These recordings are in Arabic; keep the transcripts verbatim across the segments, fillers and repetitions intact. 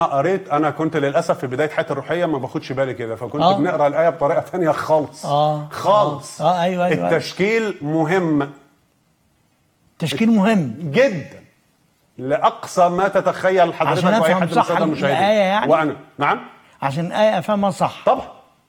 قريت، انا كنت للاسف في بدايه حياتي الروحيه ما باخدش بالي كده، فكنت آه. بنقرا الايه بطريقه ثانيه خالص. اه خالص. اه ايوه ايوه التشكيل مهم تشكيل مهم جدا لاقصى ما تتخيل حضرتك عشان واي أفهم حد من صح الساده المشاهدين. الآية يعني؟ وانا نعم عشان الآية افهمها صح. طبعا.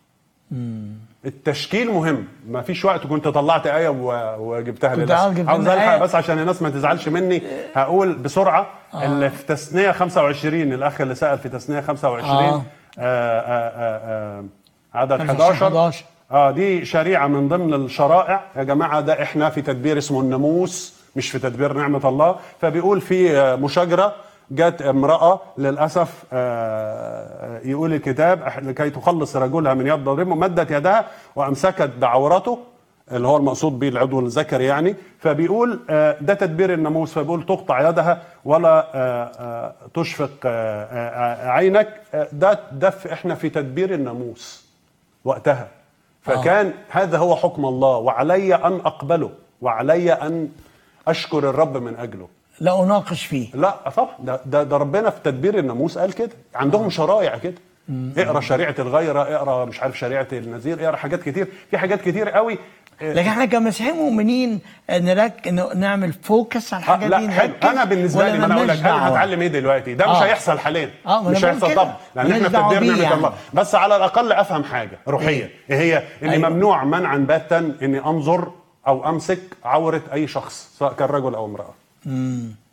التشكيل مهم، ما فيش وقت كنت طلعت آية و- وجبتها كنت للأسف. عاوز جبت عاوز لنا ألحق آية. بس عشان الناس ما تزعلش مني، هقول بسرعة. آه. اللي في تثنية خمسة وعشرين، الأخ اللي سأل في تثنية خمسة وعشرين آه. آه آه آه آه عدد خمسة وعشرين حداشر. حداشر. اه دي شريعة من ضمن الشرائع يا جماعة، ده احنا في تدبير اسمه الناموس، مش في تدبير نعمة الله. فبيقول في آه، مشاجرة جت امرأة للأسف، آه، يقول الكتاب لكي تخلص رجلها من يد ضريمه، مدت يدها وأمسكت بعورته اللي هو المقصود به العضو الذكري يعني. فبيقول آه، ده تدبير الناموس، فبيقول تقطع يدها ولا آه، آه، تشفق آه، آه، عينك. آه، ده ده في- احنا في تدبير الناموس وقتها. فكان آه. هذا هو حكم الله، وعلي أن أقبله، وعلي أن أشكر الرب من أجله. لا اناقش فيه. لا طبعا، ده, ده, ده ربنا في تدبير الناموس قال كده. عندهم شرائع كده. اقرا شريعه الغيره، اقرا مش عارف شريعه النذير، اقرا حاجات كتير، في حاجات كتير قوي. لكن احنا كمسيحيين مؤمنين نرك... نعمل فوكس على الحاجات لا دي. حلو. انا بالنسبه لي، ما انا اقول لك انا هتعلم ايه دلوقتي، ده مش آه. هيحصل حاليا. آه مش هيحصل طبعا، لان احنا في تدبير نعمه يعني. الله. بس على الاقل افهم حاجه روحيه، ايه هي؟ اني أيوة. ممنوع منعا باتا اني انظر او امسك عوره اي شخص، سواء كان رجل او امراه. امم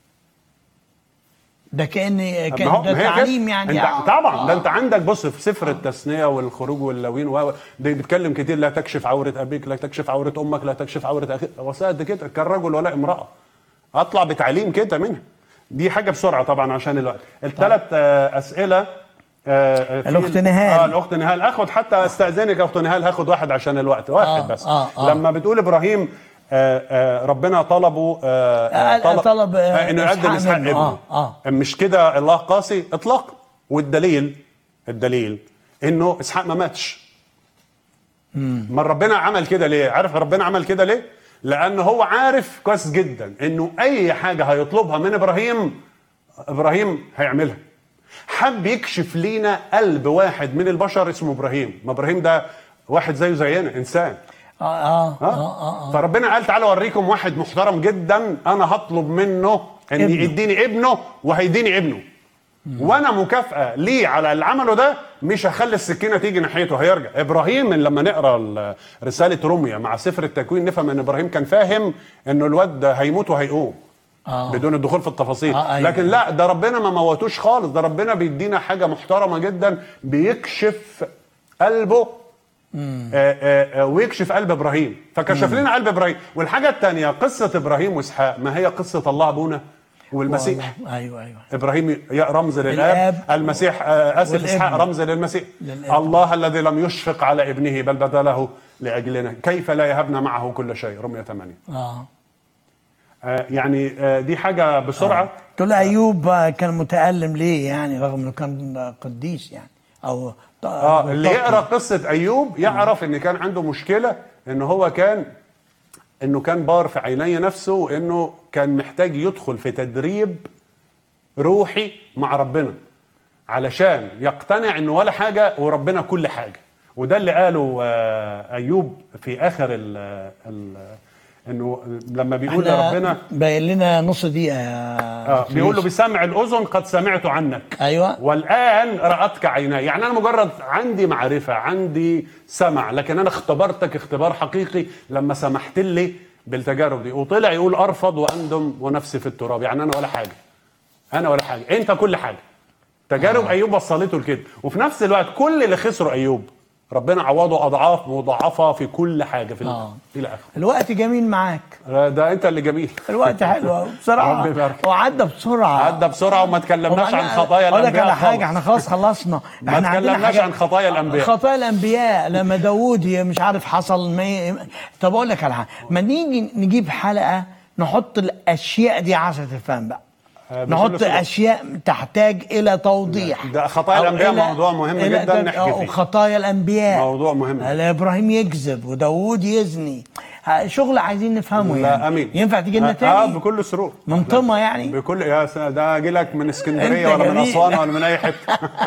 ده كأن كان هو- ده ما هي تعليم كده. يعني. انت آه. طبعا، ده آه. انت عندك بص في سفر آه. التثنيه والخروج واللاوين و ده بيتكلم كتير، لا تكشف عوره ابيك، لا تكشف عوره امك، لا تكشف عوره اخيك، وسائد كده كان رجل ولا امراه. اطلع بتعليم كده منها. دي حاجه بسرعه طبعا عشان الوقت. الثلاث آه اسئله. آه في الاخت نهال. اه الاخت نهال، اخد حتى استاذنك يا اخت نهال، هاخد واحد عشان الوقت، واحد آه. بس. آه. آه. لما بتقول ابراهيم آه آه ربنا طلبه آه آه طلب, طلب آه آه انه يقدم اسحاق ابنه. آه. آه. مش كده الله قاسي اطلاقا. والدليل الدليل انه اسحاق ما ماتش. ما ربنا عمل كده ليه؟ عارف ربنا عمل كده ليه؟ لانه هو عارف كويس جدا انه اي حاجه هيطلبها من ابراهيم ابراهيم هيعملها. حب يكشف لينا قلب واحد من البشر اسمه ابراهيم. ما ابراهيم ده واحد زيه زينا، انسان. آه. آه. آه. آه. آه. فربنا قال تعالوا اوريكم واحد محترم جدا، انا هطلب منه ان ابنه. يديني ابنه وهيديني ابنه. وانا مكافاه ليه على اللي عمله ده، مش هخلي السكينه تيجي ناحيته، هيرجع. ابراهيم من لما نقرا رساله روميا مع سفر التكوين نفهم ان ابراهيم كان فاهم انه الواد ده هيموت وهيقوم. آه. بدون الدخول في التفاصيل. آه. أيوة. لكن لا، ده ربنا ما موتوش خالص، ده ربنا بيدينا حاجه محترمه جدا، بيكشف قلبه. آه آه آه ويكشف قلب ابراهيم، فكشف لنا قلب ابراهيم. والحاجه الثانيه قصه ابراهيم واسحاق، ما هي قصه الله ابونا والمسيح. ايوه ايوه. ابراهيم رمز للاب، المسيح آه اسف اسحاق رمز للمسيح. للأب. الله الذي لم يشفق على ابنه بل بذله لاجلنا، كيف لا يهبنا معه كل شيء. رمية ثمانية. اه آه يعني آه دي حاجه بسرعه. آه. تقول ايوب كان متألم ليه يعني، رغم انه كان قديس يعني، او اه اللي يقرا قصه ايوب يعرف ان كان عنده مشكله، ان هو كان انه كان بار في عيني نفسه، وانه كان محتاج يدخل في تدريب روحي مع ربنا علشان يقتنع انه ولا حاجه وربنا كل حاجه. وده اللي قاله آه ايوب في اخر ال ال انه لما بيقول لربنا، باين لنا نص دقيقه آه بيقول له بسمع الاذن قد سمعت عنك. ايوه. والان راتك عيناي. يعني انا مجرد عندي معرفه، عندي سمع، لكن انا اختبرتك اختبار حقيقي لما سمحت لي بالتجارب دي. وطلع يقول ارفض واندم ونفسي في التراب. يعني انا ولا حاجه، انا ولا حاجه، انت كل حاجه. تجارب آه. ايوب وصلته لكده. وفي نفس الوقت كل اللي خسره ايوب ربنا عوضه اضعاف مضاعفه في كل حاجه في آه. الى اخره. الوقت جميل معاك. ده انت اللي جميل. الوقت حلو بصراحه، وعدى بسرعه. عدى بسرعه وما تكلمناش عن خطايا الانبياء. اقول لك على حاجه، احنا خلاص خلصنا. ما تكلمناش عن خطايا الانبياء. خطايا الانبياء لما داوود مش عارف حصل ما. طب اقول لك على حاجه، ما نيجي نجيب حلقه نحط الاشياء دي عشان تفهم بقى. نحط اشياء تحتاج الى توضيح. ده خطايا الانبياء موضوع مهم جدا نحكي فيه. خطايا الانبياء موضوع مهم. ابراهيم يكذب وداوود يزني. شغل عايزين نفهمه لا يعني. امين. ينفع تيجي لنا اه تاني؟ بكل سرور. من طمة يعني. بكل يا س- ده اجي لك من اسكندريه أنت ولا من جميل. اسوان ولا من اي حته.